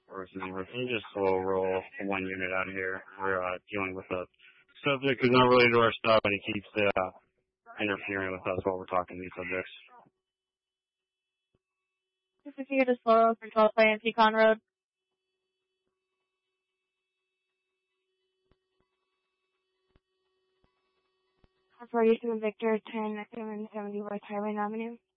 Versus can you just slow roll one unit out of here? We're dealing with a subject who's not related to our stuff, and he keeps interfering with us while we're talking to these subjects. If you could just slow roll for 12 by Anticon Road. For you to Victor 10 770 West Highway Avenue.